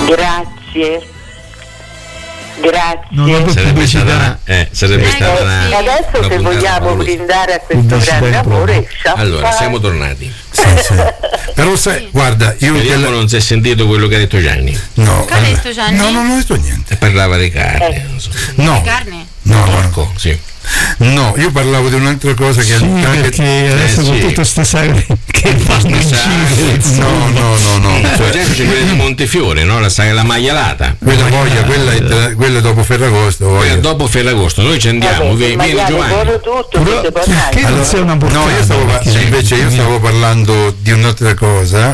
Grazie. Sarebbe stata una adesso se vogliamo brindare a questo grande amore, allora siamo tornati. Sì. Però sai, guarda, speriamo non si è sentito quello che ha detto Gianni. No, che ha detto Gianni? No, non ho detto niente. Parlava di carne. No. Carne? No. Sì. No, io parlavo di un'altra cosa che perché adesso con tutto sta saga che fanno no. C'è quella di Montefiore, no? La saga La Maialata. Quella dopo Ferragosto. Quella dopo Ferragosto. Noi ci andiamo, vieni Giovanni. Io stavo parlando di un'altra cosa.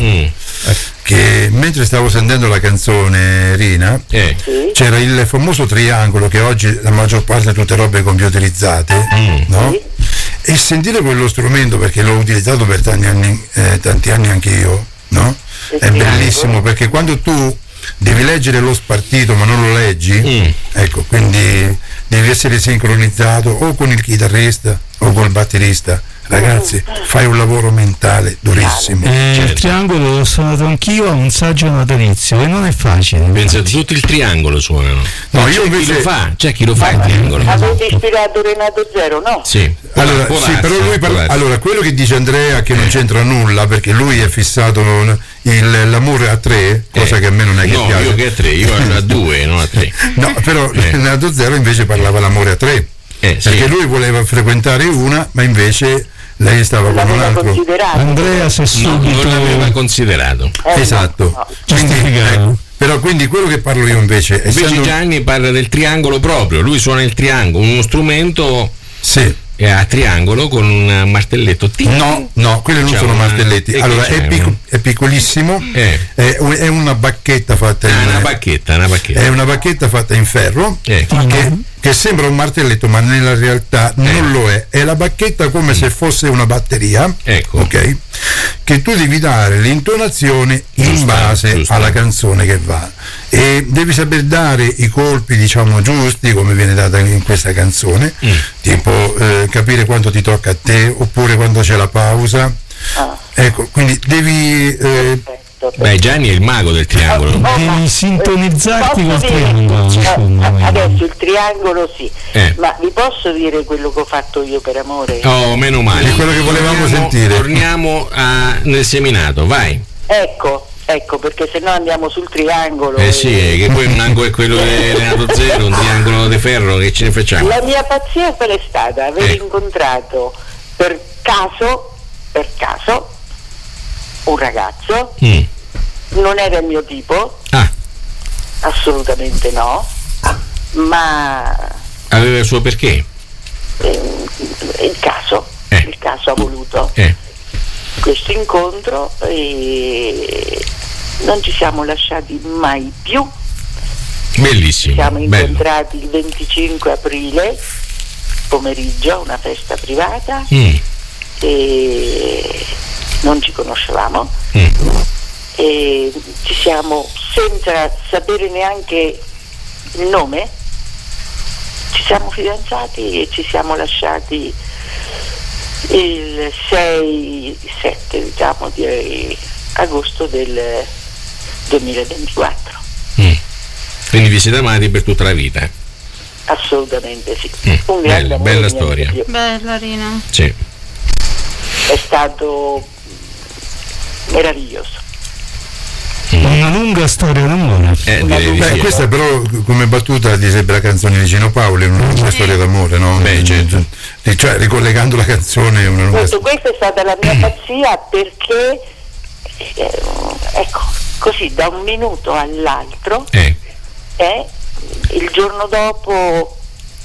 Che mentre stavo sentendo la canzone Rina c'era il famoso triangolo che oggi la maggior parte di tutte robe computerizzate, no? E sentire quello strumento, perché l'ho utilizzato per tanti anni anche io, no? È bellissimo, perché quando tu devi leggere lo spartito ma non lo leggi, ecco, quindi devi essere sincronizzato o con il chitarrista o col batterista. Ragazzi, fai un lavoro mentale durissimo. Il triangolo l'ho suonato anch'io a un saggio natalizio e non è facile. Pensate, tutto il triangolo suonano. No, io invece c'è chi lo fa il triangolo. Avete ispirato Renato Zero, no? Sì. Allora, però lui allora, quello che dice Andrea che non c'entra nulla, perché lui è fissato l'amore a 3, cosa che a me non è che piace. Io che a 3, io a 2, non a 3. No, però Renato Zero invece parlava l'amore a 3. Perché lui voleva frequentare una, ma invece lei stava con un altro. Andrea se subito non l'aveva considerato. Esatto. No. Però quindi quello che parlo io invece Gianni parla del triangolo proprio, lui suona il triangolo, uno strumento a triangolo con un martelletto. No, quelli non sono martelletti. Allora è piccolissimo, è una bacchetta fatta in una bacchetta. È una bacchetta fatta in ferro che sembra un martelletto, ma nella realtà non lo è. È la bacchetta come se fosse una batteria, ok? Che tu devi dare l'intonazione in base alla canzone che va, e devi saper dare i colpi, diciamo, giusti, come viene data in questa canzone, tipo capire quando ti tocca a te oppure quando c'è la pausa. Ecco, quindi devi Gianni è il mago del triangolo. Devi sintonizzarti col triangolo. Adesso il triangolo ma vi posso dire quello che ho fatto io per amore? Oh, meno male. È quello che volevamo sentire. Torniamo nel seminato, vai. Ecco, perché se no andiamo sul triangolo. Che poi un angolo è quello di Renato Zero, un triangolo di ferro, che ce ne facciamo? La mia pazzia qual è stata? Aver incontrato per caso un ragazzo, non era il mio tipo, assolutamente no, ma aveva il suo perché? Il caso ha voluto questo incontro e non ci siamo lasciati mai più. Bellissimo. Ci siamo incontrati il 25 aprile pomeriggio, una festa privata, e non ci conoscevamo, e ci siamo, senza sapere neanche il nome, ci siamo fidanzati e ci siamo lasciati il 6-7 diciamo di agosto del 2024. Quindi vi siete amati per tutta la vita? Assolutamente sì. Un grande bella storia. Bella Rina. Sì. È stato meraviglioso. Una lunga storia d'amore. Questa però come battuta ti sembra la canzone di Gino Paoli, una lunga storia d'amore, no? Cioè ricollegando la canzone una lunga questa è stata la mia pazzia, perché ecco, così da un minuto all'altro il giorno dopo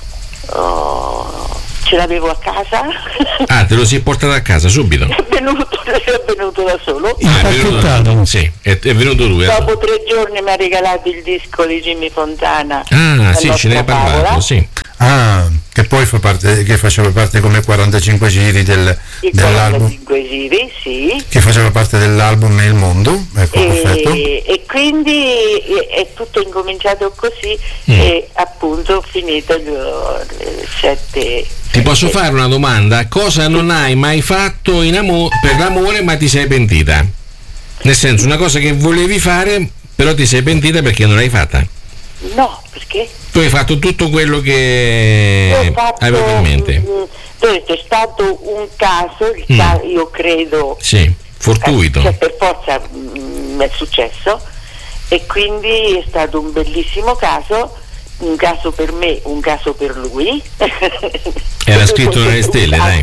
ce l'avevo a casa. Te lo sei portato a casa subito? È venuto da solo. È venuto lui. Dopo 3 giorni mi ha regalato il disco di Jimmy Fontana. Ce ne hai parlato, che poi faceva parte come 45 giri dell'album. 45 giri, sì. Che faceva parte dell'album Il Mondo, ecco, perfetto. E quindi è tutto incominciato così e appunto ho finito il 7. Ti posso fare una domanda? Cosa non hai mai fatto per l'amore ma ti sei pentita? Nel senso, una cosa che volevi fare Però ti sei pentita perché non l'hai fatta? No, perché? Tu hai fatto tutto quello che avevo in mente. È stato un caso, io credo. Sì, fortuito. Cioè per forza mi è successo, e quindi è stato un bellissimo caso, un caso per me, un caso per lui. Era scritto nelle stelle, dai.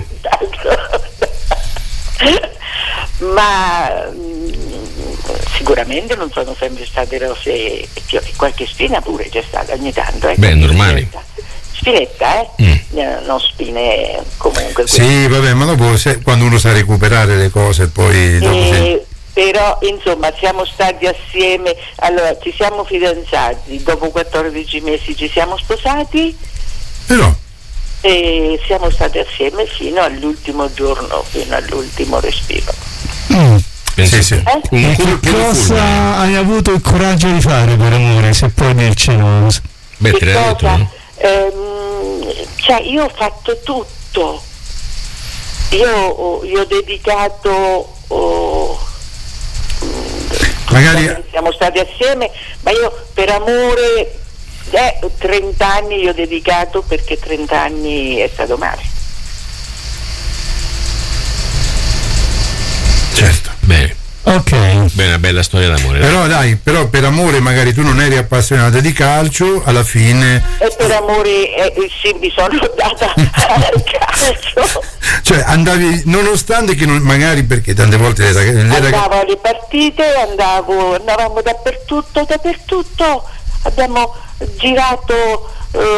Ma sicuramente non sono sempre state rose e fiori, qualche spina pure c'è stata ogni tanto. Beh, normale. Spinetta, non spine comunque. Sì, vabbè, ma dopo quando uno sa recuperare le cose poi dopo però insomma siamo stati assieme, allora ci siamo fidanzati, dopo 14 mesi ci siamo sposati, però e siamo stati assieme fino all'ultimo giorno, fino all'ultimo respiro. Sì. Che cosa hai avuto il coraggio di fare per amore, se puoi dircelo? Beh, che cosa? Cioè io ho fatto tutto, io ho dedicato magari siamo stati assieme, ma io per amore 30 anni io ho dedicato, perché 30 anni è stato male. Certo, bene. Ok. Beh, una bella storia d'amore. Però per amore magari tu non eri appassionata di calcio, alla fine. E per amore sì, mi sono data al calcio. Cioè andavi, nonostante che magari, perché tante volte andavo alle partite, andavamo dappertutto, abbiamo girato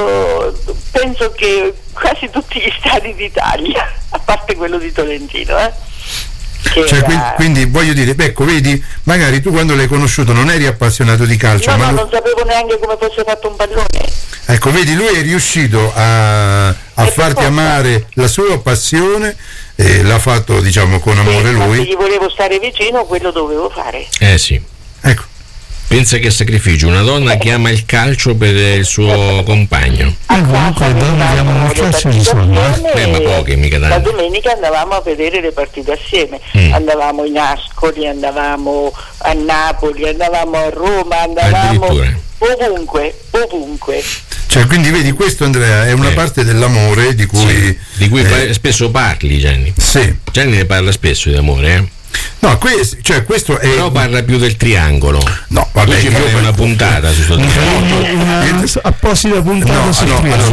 penso che quasi tutti gli stadi d'Italia, a parte quello di Tolentino, Cioè, quindi voglio dire, ecco, vedi, magari tu quando l'hai conosciuto non eri appassionato di calcio, no, non sapevo neanche come fosse fatto un pallone. Ecco, vedi, lui è riuscito a farti amare la sua passione, e l'ha fatto, diciamo, con amore lui. Se gli volevo stare vicino, quello dovevo fare. Sì. Ecco. Pensa che sacrificio, una donna che ama il calcio per il suo compagno. Comunque le donne che amano il calcio ci sono, ma poche, mica tanto. La domenica andavamo a vedere le partite assieme, andavamo in Ascoli, andavamo a Napoli, andavamo a Roma, andavamo ovunque. Cioè, quindi vedi, questo, Andrea, è una parte dell'amore di cui spesso parli, Gianni. Sì. Gianni ne parla spesso di amore, No, questo è. Però parla più del triangolo. No, vabbè. Ci fai una puntata su questo triangolo. Apposita puntata sul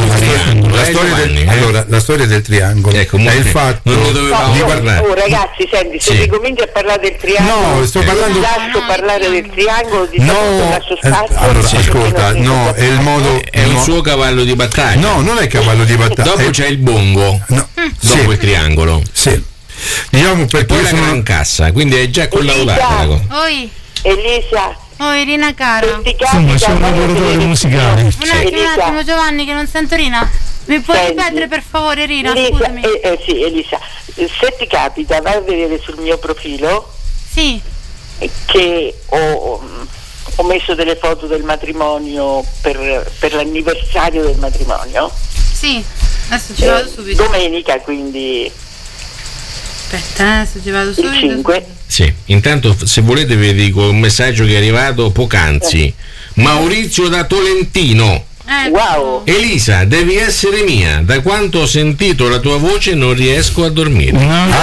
triangolo. La storia del triangolo è il fatto. Non ne dovevamo parlare. Ragazzi, senti, se mi cominci a parlare del triangolo, no, sto parlando. Lascio parlare del triangolo, lascio spazio. Allora, ascolta, no, è il modo. È un suo cavallo di battaglia. No, non è cavallo di battaglia. Dopo c'è il bongo. Dopo il triangolo. Sì. Diciamo, perché poi sono in cassa, quindi è già collaudata. Elisa. Rina cara. Insomma, c'è un lavoratore musicale. Un attimo, Giovanni, che non sento Rina. Mi puoi ripetere per favore, Rina? Scusami. Sì, Elisa, se ti capita, vai a vedere sul mio profilo. Sì. Che ho messo delle foto del matrimonio per l'anniversario del matrimonio. Sì, adesso ci vado subito. Domenica, quindi. Aspetta, adesso ci vado subito. Il 5. Sì, intanto se volete vi dico un messaggio che è arrivato poc'anzi. Maurizio da Tolentino. Wow. Elisa, devi essere mia. Da quanto ho sentito la tua voce non riesco a dormire.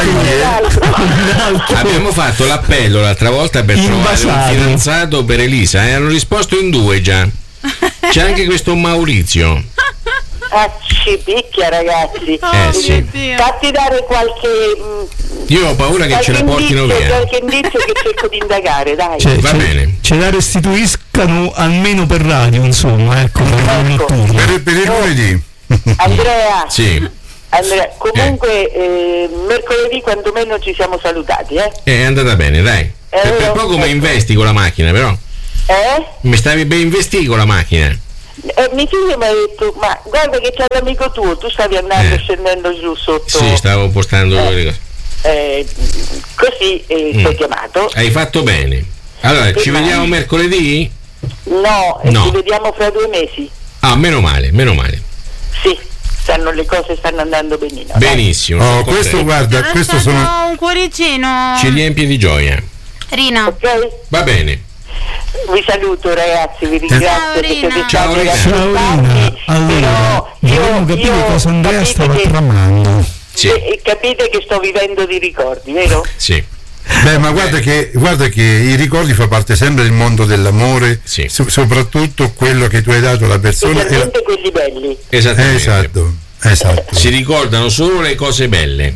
Abbiamo fatto l'appello l'altra volta per trovare un fidanzato per Elisa. Hanno risposto in 2 già. C'è anche questo Maurizio. Ci picchia, ragazzi. Sì. Fatti dare qualche. Io ho paura che ce la portino via. Qualche indizio che cerco di indagare, dai. Va bene. Ce la restituiscano almeno per radio, insomma, ecco. Per il lunedì. Andrea. Sì. Andrea, comunque mercoledì quantomeno ci siamo salutati, È andata bene, dai. Per poco mi investi con la macchina, però. Mi stavi ben investito con la macchina. Mio figlio mi ha detto, ma guarda che c'è l'amico tuo, tu stavi andando scendendo giù sotto. Sì, stavo postando quelle cose. Così ti ho chiamato. Hai fatto bene. Allora, ci vediamo mercoledì? No, ci vediamo fra 2 mesi. Ah, meno male. Sì, le cose stanno andando benino. Benissimo. Questo, guarda, questo sono un cuoricino. Ci riempie di gioia. Rina. Ok? Va bene. Vi saluto ragazzi, vi ringrazio. Ciao Rina. Allora, vorremmo capire cosa Andrea stava tramando. Sì. Capite che sto vivendo di ricordi, vero? Sì. Beh, ma guarda che i ricordi fa parte sempre del mondo dell'amore, sì. Soprattutto quello che tu hai dato alla persona. Specialmente quelli belli. Esattamente. Esatto. Si ricordano solo le cose belle.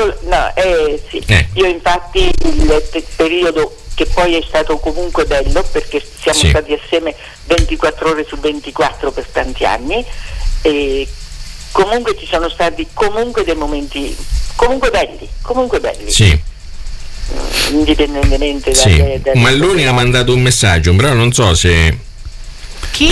Sì. Io infatti il periodo che poi è stato comunque bello, perché siamo stati assieme 24 ore su 24 per tanti anni, e comunque ci sono stati comunque dei momenti comunque belli. Sì. Indipendentemente da Malloni ha mandato un messaggio, però non so se chi?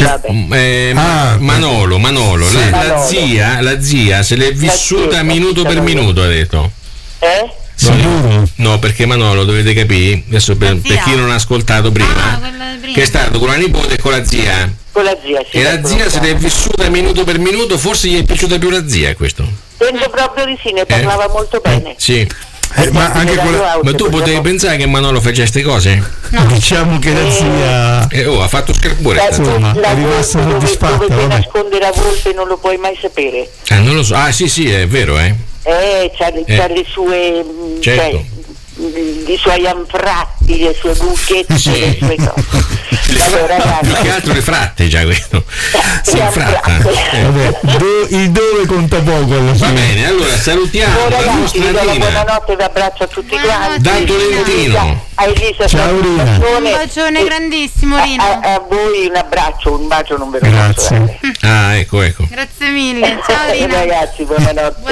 Manolo. Sì. La zia se l'è vissuta minuto per minuto, ha detto. Sì. No, perché Manolo, dovete capire, adesso per chi non ha ascoltato prima, che è stato con la nipote e con la zia. Sì, e la zia se l'è vissuta minuto per minuto, forse gli è piaciuta più la zia, questo. Penso proprio di sì, ne parlava molto bene. Sì. Ma tu potevi pensare che Manolo facesse queste cose? No. Diciamo che la zia ha fatto scarpure. Insomma, è rimasta soddisfatta. Dove ti nasconde la volpe non lo puoi mai sapere. Non lo so. Sì, è vero, c'ha le sue, certo. I suoi anfratti, le sue buchette, le sue cose. Allora, più che altro le fratte, già questo. Si infratta. Il dove conta poco alla fine. Va bene, allora salutiamo la nostra Rina. Buonanotte e vi abbraccio a tutti quanti. Da Tolentino. A Elisa, ciao Rina. Un bacione grandissimo, Rina. A voi un abbraccio, un bacio non ve lo Grazie. Ecco. Grazie mille. Ciao Rina. Ragazzi, buonanotte.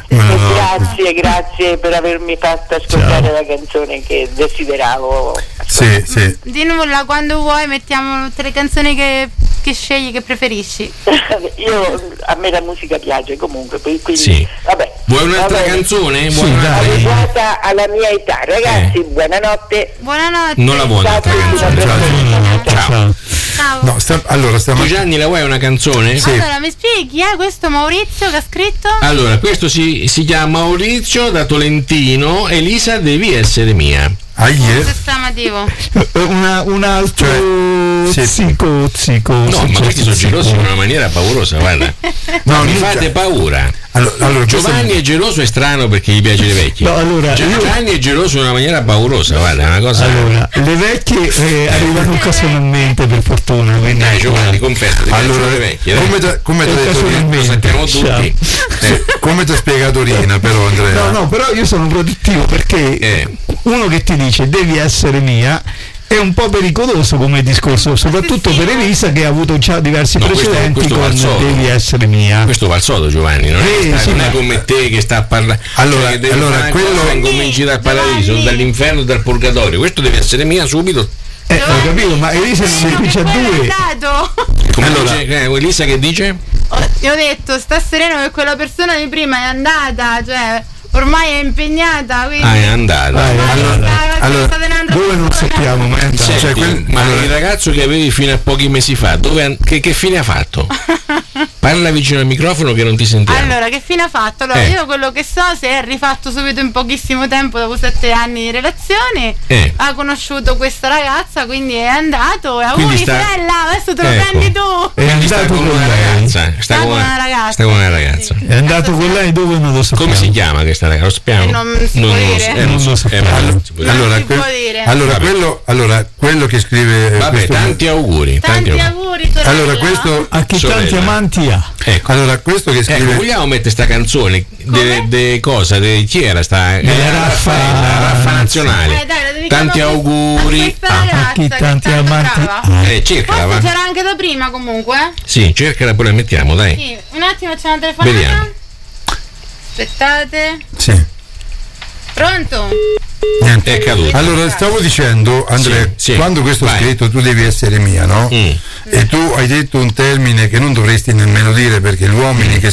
E grazie per avermi fatto ascoltare la canzone che desideravo. Sì. Di nulla, quando vuoi mettiamo tutte le canzoni che scegli, che preferisci. A me la musica piace comunque, quindi sì. Vabbè. Vuoi un'altra canzone? Adeguata alla mia età, ragazzi, buonanotte. Non la vuoi un'altra canzone? Ciao. No, Gianni, la vuoi una canzone? Sì. Allora, mi spieghi, questo Maurizio che ha scritto? Allora, questo si chiama Maurizio da Tolentino. Elisa, devi essere mia. Esclamativo. Un altro zico. No, ma questi sono gelosi in una maniera paurosa, guarda. No, mi fate paura. Allora, Giovanni è geloso e strano perché gli piace le vecchie. No, allora, Gianni è geloso in una maniera paurosa, guarda, è una cosa. Allora, le vecchie arrivano occasionalmente, per fortuna. Giovanni, confesso, ti piacciono le vecchie. Come ti ha detto Rina, lo sappiamo tutti. Come ti ha spiegato Rina, però, Andrea? No, però io sono protettivo perché uno che ti dice devi essere mia è un po' pericoloso come discorso, soprattutto per Elisa che ha avuto già diversi precedenti con devi essere mia. Questo va al sodo, Giovanni, non è come te che sta a parlare. Allora quello incominci dal paradiso, dall'inferno, dal purgatorio. Questo deve essere mia subito. Ho capito, ma Elisa qui c'ha due. Elisa che dice? Io ho detto, sta sereno che quella persona di prima è andata, cioè ormai è impegnata, quindi è andata. Allora, dove non sappiamo, ma è andata. Ma il ragazzo che avevi fino a pochi mesi fa, che fine ha fatto? Parla vicino al microfono che non ti sentiamo. Allora, che fine ha fatto? Allora, io quello che so, si è rifatto subito in pochissimo tempo, dopo 7 anni di relazione, ha conosciuto questa ragazza, quindi è andato, e auguri sorella, adesso te lo prendi tu. È andato con una ragazza. Sta con una ragazza. È andato con lei dove non lo sappiamo. Come si chiama questa ragazza? Lo sappiamo? Non si può dire. Non lo sappiamo. Allora, quello che scrive. Vabbè, tanti auguri. Tanti auguri, sorella. Allora, questo a chi tanti amanti ha. Ecco. Allora, questo che scrive. Vogliamo mettere sta canzone chi era sta? La Raffa Nazionale. Tanti auguri a chi tanti amanti. Cercala, forse c'era anche da prima comunque. Sì, cercala, poi la mettiamo, dai. Sì, un attimo, c'è una telefonata. Vediamo. Aspettate. Sì. Pronto? Niente. È caduto. Allora, stavo dicendo, Andrea, quando questo è scritto tu devi essere mia, no? E tu hai detto un termine che non dovresti nemmeno dire, perché gli uomini che